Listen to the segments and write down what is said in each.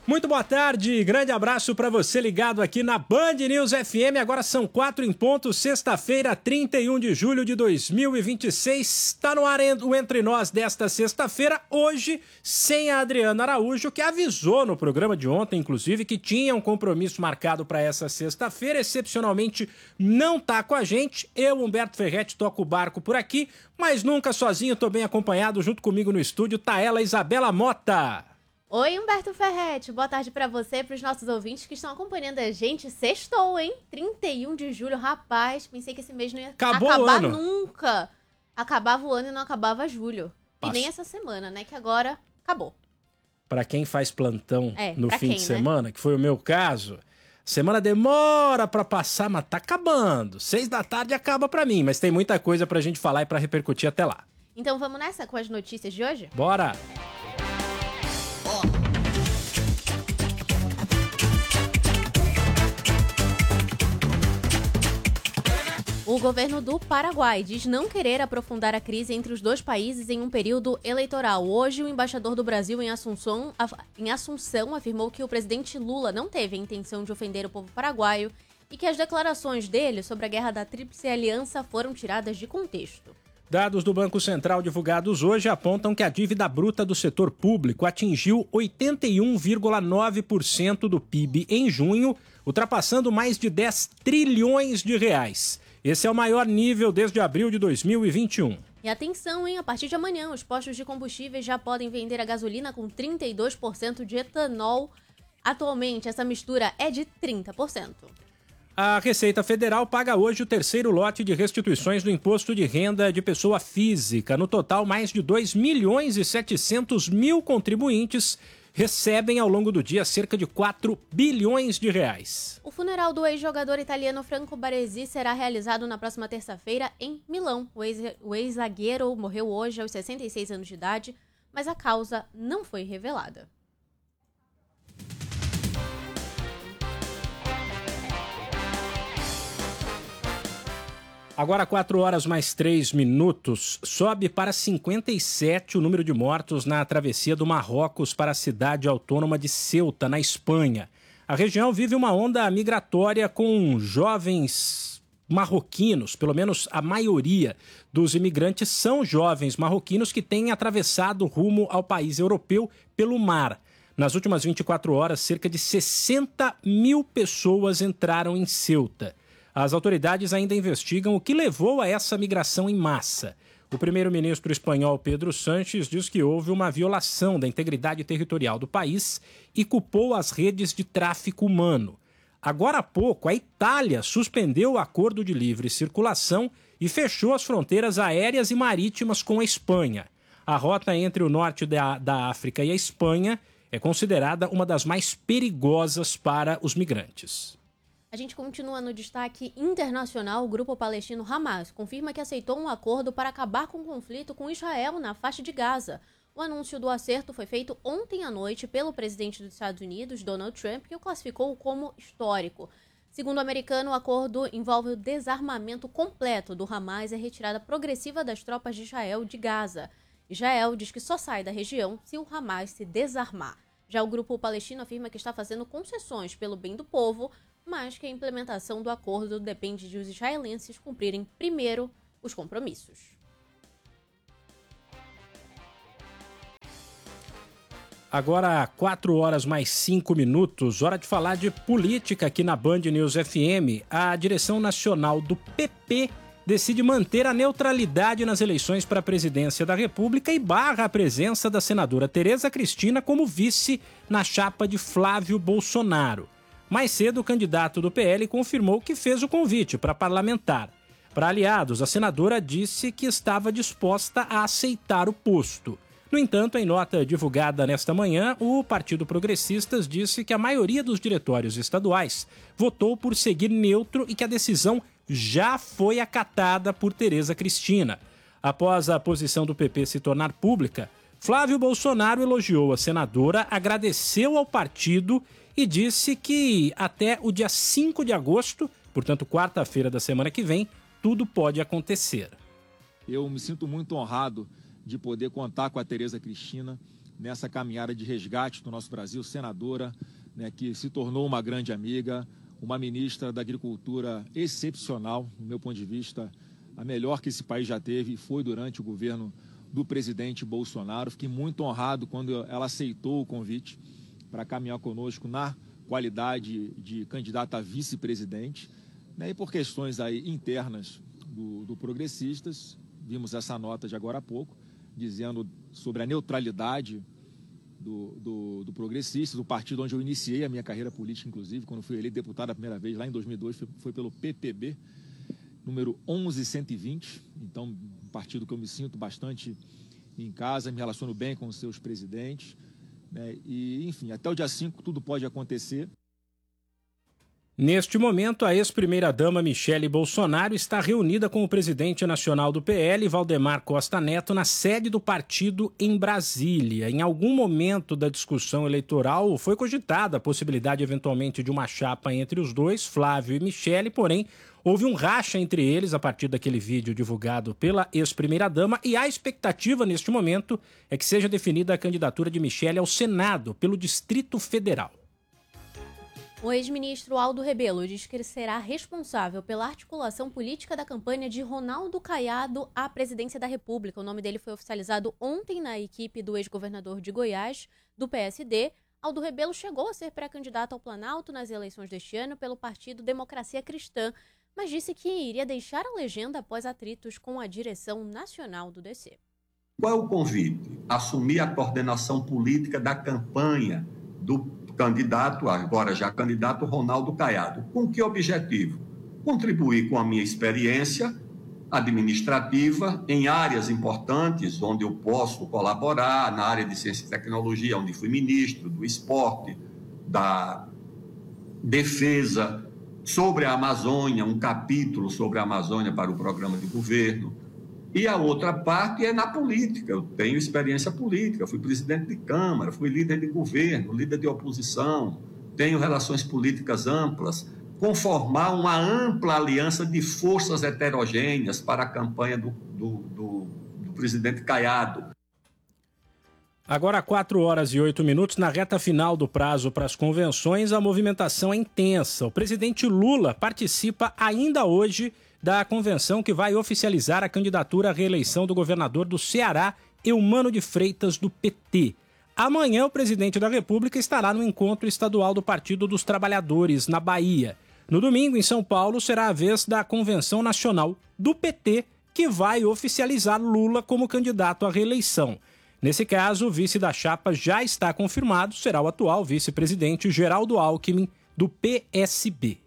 Muito boa tarde, grande abraço para você ligado aqui na Band News FM. Agora são 4 em ponto, sexta-feira, 31 de julho de 2026. Está no ar o Entre Nós desta sexta-feira, hoje sem a Adriana Araújo, que avisou no programa de ontem, inclusive, que tinha um compromisso marcado para essa sexta-feira. Excepcionalmente não tá com a gente. Eu, Humberto Ferretti, toco o barco por aqui, mas nunca sozinho, tô bem acompanhado. Junto comigo no estúdio tá ela, Isabela Mota. Oi, Humberto Ferretti. Boa tarde pra você e pros nossos ouvintes que estão acompanhando a gente. Sextou, hein? 31 de julho, rapaz. Pensei que esse mês não ia acabar nunca. Acabava o ano e não acabava julho. E nem essa semana, né? Que agora acabou. Pra quem faz plantão no fim de semana, né? Que foi o meu caso, semana demora pra passar, mas tá acabando. 6 da tarde acaba pra mim, mas tem muita coisa pra gente falar e pra repercutir até lá. Então vamos nessa com as notícias de hoje? Bora! O governo do Paraguai diz não querer aprofundar a crise entre os dois países em um período eleitoral. Hoje, o embaixador do Brasil em Assunção afirmou que o presidente Lula não teve a intenção de ofender o povo paraguaio e que as declarações dele sobre a guerra da Tríplice Aliança foram tiradas de contexto. Dados do Banco Central divulgados hoje apontam que a dívida bruta do setor público atingiu 81,9% do PIB em junho, ultrapassando mais de 10 trilhões de reais. Esse é o maior nível desde abril de 2021. E atenção, hein? A partir de amanhã, os postos de combustíveis já podem vender a gasolina com 32% de etanol. Atualmente, essa mistura é de 30%. A Receita Federal paga hoje o terceiro lote de restituições do Imposto de Renda de Pessoa Física. No total, mais de 2.700.000 contribuintes recebem ao longo do dia cerca de 4 bilhões de reais. O funeral do ex-jogador italiano Franco Baresi será realizado na próxima terça-feira em Milão. O ex-zagueiro morreu hoje aos 66 anos de idade, mas a causa não foi revelada. Agora 4 horas mais 3 minutos, sobe para 57 o número de mortos na travessia do Marrocos para a cidade autônoma de Ceuta, na Espanha. A região vive uma onda migratória com jovens marroquinos, pelo menos a maioria dos imigrantes são jovens marroquinos que têm atravessado rumo ao país europeu pelo mar. Nas últimas 24 horas, cerca de 60 mil pessoas entraram em Ceuta. As autoridades ainda investigam o que levou a essa migração em massa. O primeiro-ministro espanhol Pedro Sánchez diz que houve uma violação da integridade territorial do país e culpou as redes de tráfico humano. Agora há pouco, a Itália suspendeu o acordo de livre circulação e fechou as fronteiras aéreas e marítimas com a Espanha. A rota entre o norte da África e a Espanha é considerada uma das mais perigosas para os migrantes. A gente continua no destaque internacional. O grupo palestino Hamas confirma que aceitou um acordo para acabar com o conflito com Israel na faixa de Gaza. O anúncio do acerto foi feito ontem à noite pelo presidente dos Estados Unidos, Donald Trump, que o classificou como histórico. Segundo o americano, o acordo envolve o desarmamento completo do Hamas e a retirada progressiva das tropas de Israel de Gaza. Israel diz que só sai da região se o Hamas se desarmar. Já o grupo palestino afirma que está fazendo concessões pelo bem do povo, mas que a implementação do acordo depende de os israelenses cumprirem primeiro os compromissos. Agora, 4 horas mais 5 minutos, hora de falar de política aqui na Band News FM. A direção nacional do PP decide manter a neutralidade nas eleições para a presidência da República e barra a presença da senadora Tereza Cristina como vice na chapa de Flávio Bolsonaro. Mais cedo, o candidato do PL confirmou que fez o convite para parlamentar. Para aliados, a senadora disse que estava disposta a aceitar o posto. No entanto, em nota divulgada nesta manhã, o Partido Progressistas disse que a maioria dos diretórios estaduais votou por seguir neutro e que a decisão já foi acatada por Tereza Cristina. Após a posição do PP se tornar pública, Flávio Bolsonaro elogiou a senadora, agradeceu ao partido e disse que até o dia 5 de agosto, portanto quarta-feira da semana que vem, tudo pode acontecer. Eu me sinto muito honrado de poder contar com a Tereza Cristina nessa caminhada de resgate do nosso Brasil, senadora, né, que se tornou uma grande amiga, uma ministra da Agricultura excepcional, do meu ponto de vista, a melhor que esse país já teve, foi durante o governo do presidente Bolsonaro. Fiquei muito honrado quando ela aceitou o convite para caminhar conosco na qualidade de candidata a vice-presidente, né, e por questões aí internas do Progressistas, vimos essa nota de agora há pouco, dizendo sobre a neutralidade do Progressistas, do partido onde eu iniciei a minha carreira política, inclusive, quando fui eleito deputado a primeira vez, lá em 2002, foi pelo PPB, número 1120, então um partido que eu me sinto bastante em casa, me relaciono bem com os seus presidentes, né? E, enfim, até o dia 5 tudo pode acontecer. Neste momento, a ex-primeira-dama Michele Bolsonaro está reunida com o presidente nacional do PL, Valdemar Costa Neto, na sede do partido em Brasília. Em algum momento da discussão eleitoral, foi cogitada a possibilidade, eventualmente, de uma chapa entre os dois, Flávio e Michele, porém, houve um racha entre eles a partir daquele vídeo divulgado pela ex-primeira-dama e a expectativa, neste momento, é que seja definida a candidatura de Michele ao Senado pelo Distrito Federal. O ex-ministro Aldo Rebelo diz que ele será responsável pela articulação política da campanha de Ronaldo Caiado à presidência da República. O nome dele foi oficializado ontem na equipe do ex-governador de Goiás, do PSD. Aldo Rebelo chegou a ser pré-candidato ao Planalto nas eleições deste ano pelo partido Democracia Cristã, mas disse que iria deixar a legenda após atritos com a direção nacional do DC. Qual é o convite? Assumir a coordenação política da campanha do candidato, agora já candidato Ronaldo Caiado. Com que objetivo? Contribuir com a minha experiência administrativa em áreas importantes onde eu posso colaborar, na área de ciência e tecnologia, onde fui ministro, do esporte, da defesa, sobre a Amazônia, um capítulo sobre a Amazônia para o programa de governo. E a outra parte é na política. Eu tenho experiência política, fui presidente de Câmara, fui líder de governo, líder de oposição, tenho relações políticas amplas, conformar uma ampla aliança de forças heterogêneas para a campanha do presidente Caiado. Agora, 4h08, na reta final do prazo para as convenções, a movimentação é intensa. O presidente Lula participa ainda hoje da convenção que vai oficializar a candidatura à reeleição do governador do Ceará, Eumano de Freitas, do PT. Amanhã, o presidente da República estará no encontro estadual do Partido dos Trabalhadores, na Bahia. No domingo, em São Paulo, será a vez da convenção nacional do PT, que vai oficializar Lula como candidato à reeleição. Nesse caso, o vice da chapa já está confirmado, será o atual vice-presidente Geraldo Alckmin, do PSB.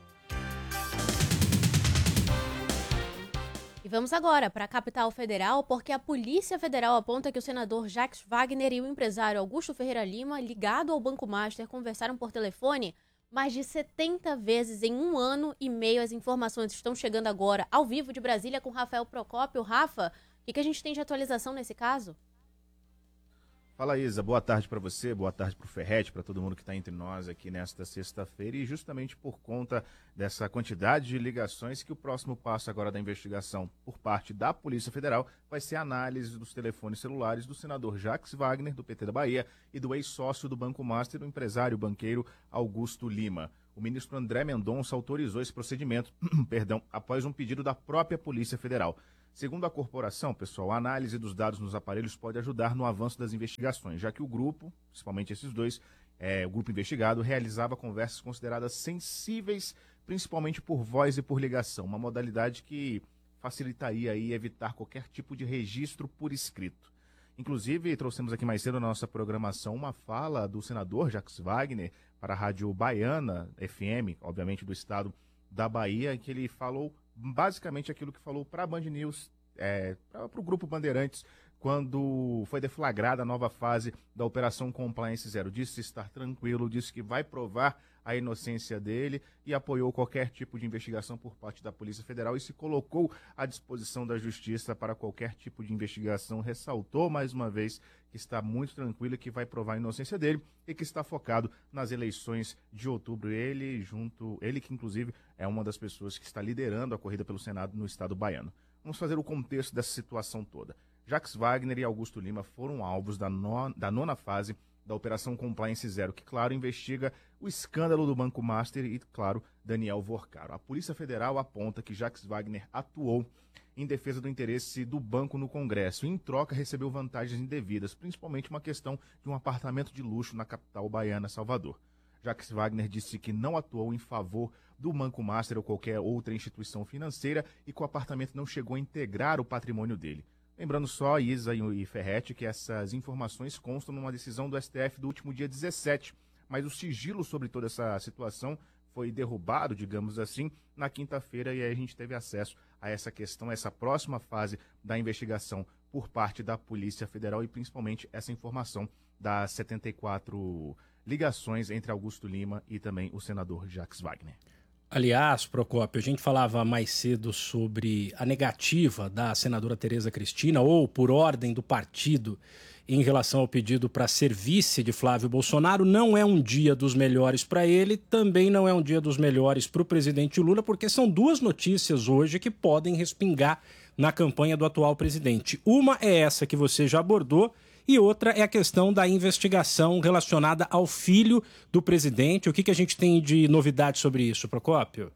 E vamos agora para a capital federal, porque a Polícia Federal aponta que o senador Jacques Wagner e o empresário Augusto Ferreira Lima, ligado ao Banco Master, conversaram por telefone mais de 70 vezes em 1 ano e meio. As informações estão chegando agora ao vivo de Brasília com Rafael Procópio. Rafa, o que a gente tem de atualização nesse caso? Fala, Isa, boa tarde para você, boa tarde para o Ferretti, para todo mundo que está entre nós aqui nesta sexta-feira, e justamente por conta dessa quantidade de ligações que o próximo passo agora da investigação por parte da Polícia Federal vai ser a análise dos telefones celulares do senador Jacques Wagner, do PT da Bahia, e do ex-sócio do Banco Master, o empresário banqueiro Augusto Lima. O ministro André Mendonça autorizou esse procedimento, após um pedido da própria Polícia Federal. Segundo a corporação, pessoal, a análise dos dados nos aparelhos pode ajudar no avanço das investigações, já que o grupo, principalmente esses dois, o grupo investigado, realizava conversas consideradas sensíveis, principalmente por voz e por ligação, uma modalidade que facilitaria aí evitar qualquer tipo de registro por escrito. Inclusive, trouxemos aqui mais cedo na nossa programação uma fala do senador Jacques Wagner para a Rádio Baiana FM, obviamente do estado da Bahia, em que ele falou basicamente aquilo que falou para a Band News, para o Grupo Bandeirantes, quando foi deflagrada a nova fase da Operação Compliance Zero. Disse estar tranquilo, disse que vai provar a inocência dele e apoiou qualquer tipo de investigação por parte da Polícia Federal e se colocou à disposição da Justiça para qualquer tipo de investigação. Ressaltou mais uma vez que está muito tranquilo e que vai provar a inocência dele e que está focado nas eleições de outubro. Ele que inclusive é uma das pessoas que está liderando a corrida pelo Senado no estado baiano. Vamos fazer o contexto dessa situação toda. Jacques Wagner e Augusto Lima foram alvos da nona fase da Operação Compliance Zero, que, claro, investiga o escândalo do Banco Master e, claro, Daniel Vorcaro. A Polícia Federal aponta que Jacques Wagner atuou em defesa do interesse do banco no Congresso e, em troca, recebeu vantagens indevidas, principalmente uma questão de um apartamento de luxo na capital baiana, Salvador. Jacques Wagner disse que não atuou em favor do Banco Master ou qualquer outra instituição financeira e que o apartamento não chegou a integrar o patrimônio dele. Lembrando só, Isa e Ferretti, que essas informações constam numa decisão do STF do último dia 17, mas o sigilo sobre toda essa situação foi derrubado, digamos assim, na quinta-feira, e aí a gente teve acesso a essa questão, essa próxima fase da investigação por parte da Polícia Federal e principalmente essa informação das 74 ligações entre Augusto Lima e também o senador Jacques Wagner. Aliás, Procópio, a gente falava mais cedo sobre a negativa da senadora Tereza Cristina, ou por ordem do partido, em relação ao pedido para ser vice de Flávio Bolsonaro. Não é um dia dos melhores para ele, também não é um dia dos melhores para o presidente Lula, porque são duas notícias hoje que podem respingar na campanha do atual presidente. Uma é essa que você já abordou, e outra é a questão da investigação relacionada ao filho do presidente. O que a gente tem de novidade sobre isso, Procópio?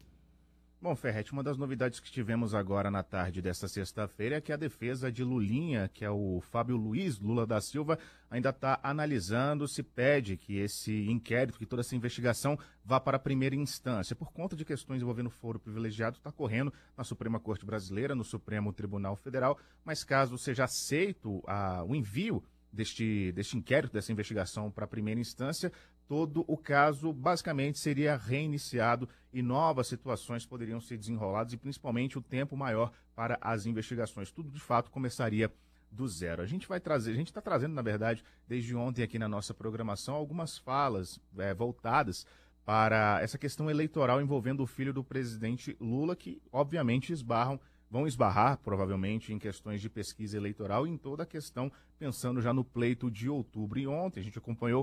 Bom, Ferretti, uma das novidades que tivemos agora na tarde desta sexta-feira é que a defesa de Lulinha, que é o Fábio Luiz Lula da Silva, ainda está analisando se pede que esse inquérito, que toda essa investigação vá para a primeira instância. Por conta de questões envolvendo foro privilegiado, está correndo na Suprema Corte Brasileira, no Supremo Tribunal Federal, mas caso seja aceito o envio deste inquérito, dessa investigação para a primeira instância, todo o caso basicamente seria reiniciado e novas situações poderiam ser desenroladas e principalmente o tempo maior para as investigações. Tudo de fato começaria do zero. A gente está trazendo, na verdade, desde ontem aqui na nossa programação, algumas falas voltadas para essa questão eleitoral envolvendo o filho do presidente Lula, que obviamente vão esbarrar, provavelmente, em questões de pesquisa eleitoral e em toda a questão, pensando já no pleito de outubro. E ontem a gente acompanhou,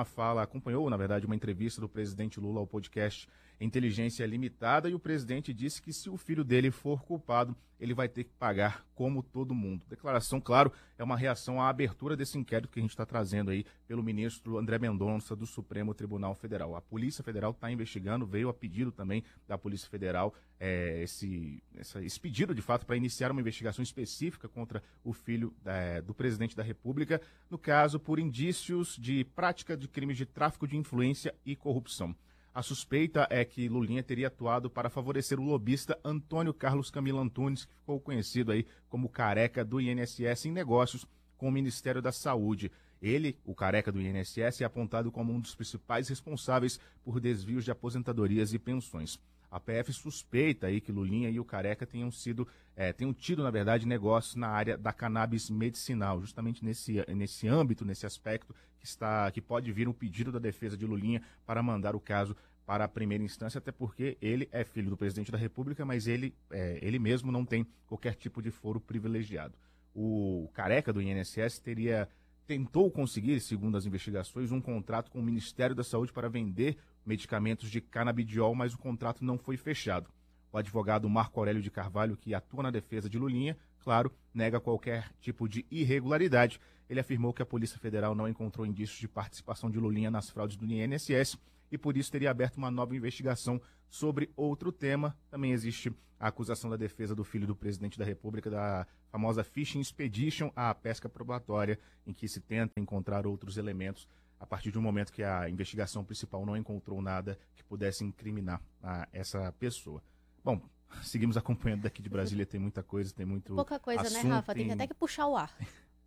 na verdade, uma entrevista do presidente Lula ao podcast Inteligência Limitada, e o presidente disse que se o filho dele for culpado, ele vai ter que pagar como todo mundo. Declaração, claro, é uma reação à abertura desse inquérito que a gente está trazendo aí pelo ministro André Mendonça do Supremo Tribunal Federal. A Polícia Federal está investigando, veio a pedido também da Polícia Federal esse pedido, de fato, para iniciar uma investigação específica contra o filho do presidente da República, no caso, por indícios de prática de crimes de tráfico de influência e corrupção. A suspeita é que Lulinha teria atuado para favorecer o lobista Antônio Carlos Camilo Antunes, que ficou conhecido aí como careca do INSS, em negócios com o Ministério da Saúde. Ele, o careca do INSS, é apontado como um dos principais responsáveis por desvios de aposentadorias e pensões. A PF suspeita aí que Lulinha e o careca tenham tido, na verdade, negócios na área da cannabis medicinal, justamente nesse âmbito, nesse aspecto, que pode vir um pedido da defesa de Lulinha para mandar o caso para a primeira instância, até porque ele é filho do presidente da República, mas ele mesmo não tem qualquer tipo de foro privilegiado. O careca do INSS tentou conseguir, segundo as investigações, um contrato com o Ministério da Saúde para vender medicamentos de canabidiol, mas o contrato não foi fechado. O advogado Marco Aurélio de Carvalho, que atua na defesa de Lulinha, claro, nega qualquer tipo de irregularidade. Ele afirmou que a Polícia Federal não encontrou indícios de participação de Lulinha nas fraudes do INSS e por isso teria aberto uma nova investigação sobre outro tema. Também existe a acusação da defesa do filho do presidente da República da famosa Fishing Expedition, a pesca probatória, em que se tenta encontrar outros elementos a partir de um momento que a investigação principal não encontrou nada que pudesse incriminar essa pessoa. Bom, seguimos acompanhando daqui de Brasília, tem muita coisa, tem muito pouca coisa, assunto, né, Rafa? Tem até que puxar o ar.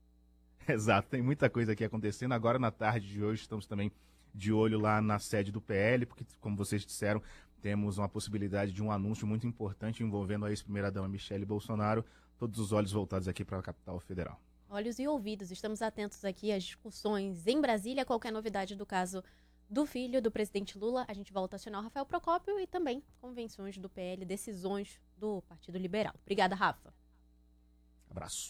Exato, tem muita coisa aqui acontecendo. Agora, na tarde de hoje, estamos também de olho lá na sede do PL, porque, como vocês disseram, temos uma possibilidade de um anúncio muito importante envolvendo a ex-primeira-dama Michele Bolsonaro. Todos os olhos voltados aqui para a capital federal. Olhos e ouvidos, estamos atentos aqui às discussões em Brasília. Qualquer novidade do caso do filho do presidente Lula, a gente volta a acionar o Rafael Procópio e também convenções do PL, decisões do Partido Liberal. Obrigada, Rafa. Abraço.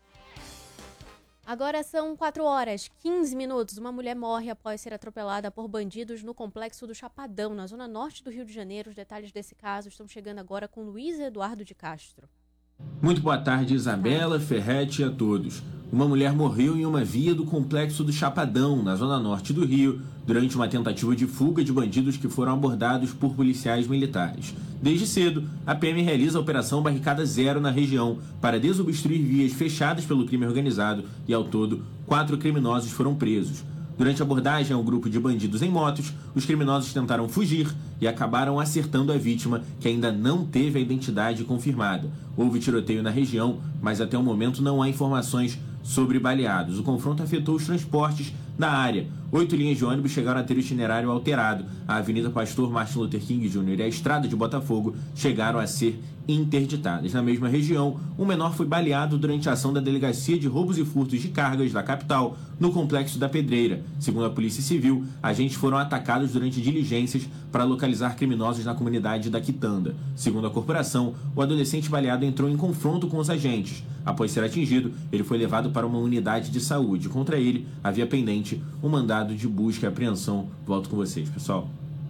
Agora são 4h15. Uma mulher morre após ser atropelada por bandidos no Complexo do Chapadão, na zona norte do Rio de Janeiro. Os detalhes desse caso estão chegando agora com Luiz Eduardo de Castro. Muito boa tarde, Isabela, Ferretti e a todos. Uma mulher morreu em uma via do complexo do Chapadão, na zona norte do Rio, durante uma tentativa de fuga de bandidos que foram abordados por policiais militares. Desde cedo, a PM realiza a Operação Barricada Zero na região para desobstruir vias fechadas pelo crime organizado e, ao todo, 4 criminosos foram presos. Durante a abordagem ao grupo de bandidos em motos, os criminosos tentaram fugir e acabaram acertando a vítima, que ainda não teve a identidade confirmada. Houve tiroteio na região, mas até o momento não há informações sobre baleados. O confronto afetou os transportes na área. 8 linhas de ônibus chegaram a ter o itinerário alterado. A Avenida Pastor Martin Luther King Jr. e a Estrada de Botafogo chegaram a ser interditadas. Na mesma região, um menor foi baleado durante a ação da Delegacia de Roubos e Furtos de Cargas da capital, no Complexo da Pedreira. Segundo a Polícia Civil, agentes foram atacados durante diligências para localizar criminosos na comunidade da Quitanda. Segundo a corporação, o adolescente baleado entrou em confronto com os agentes. Após ser atingido, ele foi levado para uma unidade de saúde. Contra ele, havia pendente um mandado de busca e apreensão. Volto com vocês, pessoal.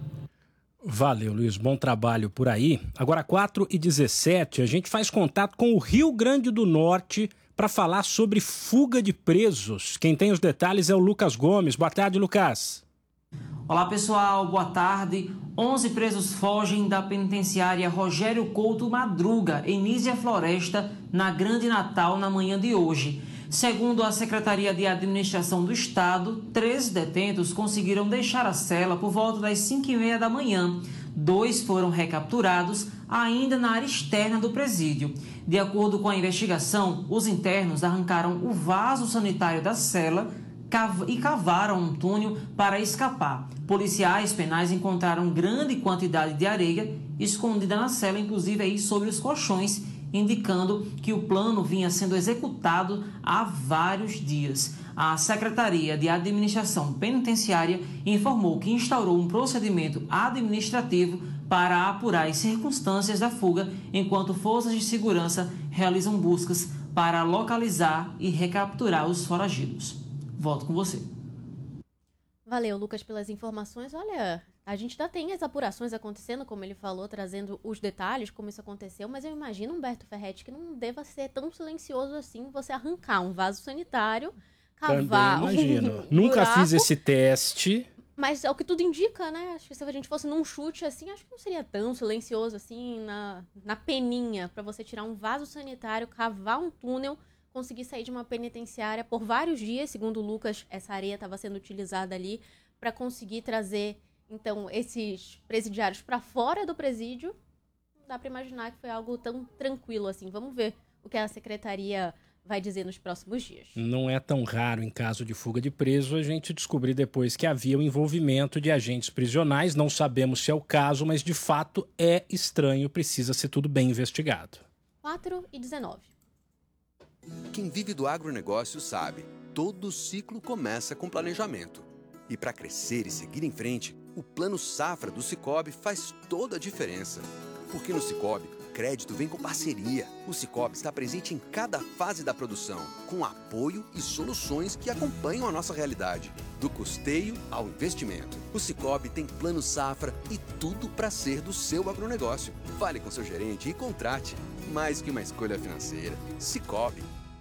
Valeu, Luiz. Bom trabalho por aí. Agora, 4h17, a gente faz contato com o Rio Grande do Norte para falar sobre fuga de presos. Quem tem os detalhes é o Lucas Gomes. Boa tarde, Lucas. Olá, pessoal. Boa tarde. 11 presos fogem da penitenciária Rogério Couto Madruga, em Nísia Floresta, na Grande Natal, na manhã de hoje. Segundo a Secretaria de Administração do Estado, 13 detentos conseguiram deixar a cela por volta das 5h30 da manhã. 2 foram recapturados ainda na área externa do presídio. De acordo com a investigação, os internos arrancaram o vaso sanitário da cela e cavaram um túnel para escapar. Policiais penais encontraram grande quantidade de areia escondida na cela, inclusive aí sobre os colchões, indicando que o plano vinha sendo executado há vários dias. A Secretaria de Administração Penitenciária informou que instaurou um procedimento administrativo para apurar as circunstâncias da fuga, enquanto forças de segurança realizam buscas para localizar e recapturar os foragidos. Volto com você. Valeu, Lucas, pelas informações. Olha, a gente ainda tem as apurações acontecendo, como ele falou, trazendo os detalhes, como isso aconteceu, mas eu imagino, Humberto Ferretti, que não deva ser tão silencioso assim você arrancar um vaso sanitário, cavar Nunca fiz esse teste. Mas é o que tudo indica, né? Acho que se a gente fosse num chute assim, acho que não seria tão silencioso assim, na peninha, para você tirar um vaso sanitário, cavar um túnel, conseguir sair de uma penitenciária por vários dias. Segundo o Lucas, essa areia estava sendo utilizada ali para conseguir trazer, então, esses presidiários para fora do presídio. Não dá para imaginar que foi algo tão tranquilo assim. Vamos ver o que a secretaria vai dizer nos próximos dias. Não é tão raro, em caso de fuga de preso, a gente descobrir depois que havia o envolvimento de agentes prisionais. Não sabemos se é o caso, mas de fato é estranho, precisa ser tudo bem investigado. 4h19. Quem vive do agronegócio sabe, todo ciclo começa com planejamento. E para crescer e seguir em frente, o Plano Safra do Sicoob faz toda a diferença. Porque no Sicoob, crédito vem com parceria. O Sicoob está presente em cada fase da produção, com apoio e soluções que acompanham a nossa realidade. Do custeio ao investimento. O Sicoob tem Plano Safra e tudo para ser do seu agronegócio. Fale com seu gerente e contrate. Mais que uma escolha financeira. Sicoob.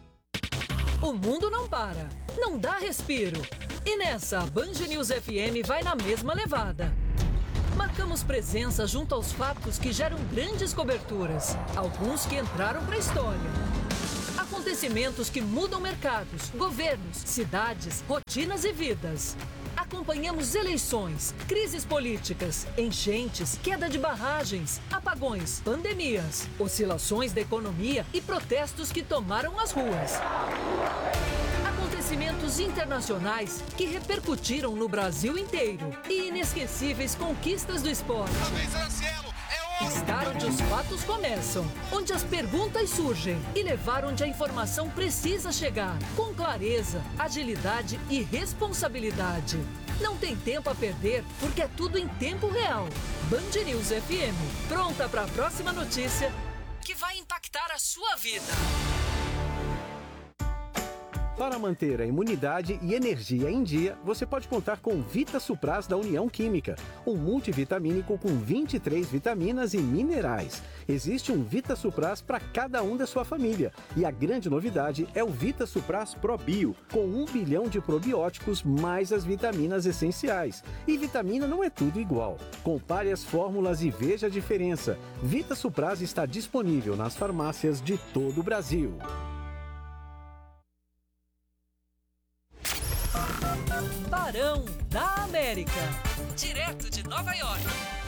O mundo não para, não dá respiro. E nessa, a Band News FM vai na mesma levada. Marcamos presença junto aos fatos que geram grandes coberturas. Alguns que entraram para a história. Acontecimentos que mudam mercados, governos, cidades, rotinas e vidas. Acompanhamos eleições, crises políticas, enchentes, queda de barragens, apagões, pandemias, oscilações da economia e protestos que tomaram as ruas. Acontecimentos internacionais que repercutiram no Brasil inteiro e inesquecíveis conquistas do esporte. Estar onde os fatos começam, onde as perguntas surgem e levar onde a informação precisa chegar, com clareza, agilidade e responsabilidade. Não tem tempo a perder, porque é tudo em tempo real. Band News FM, pronta para a próxima notícia que vai impactar a sua vida. Para manter a imunidade e energia em dia, você pode contar com Vita Supras da União Química, um multivitamínico com 23 vitaminas e minerais. Existe um Vita Supras para cada um da sua família. E a grande novidade é o Vita Supras Pro Bio, com 1 bilhão de probióticos mais as vitaminas essenciais. E vitamina não é tudo igual. Compare as fórmulas e veja a diferença. Vita Supras está disponível nas farmácias de todo o Brasil. Barão da América. Direto de Nova York.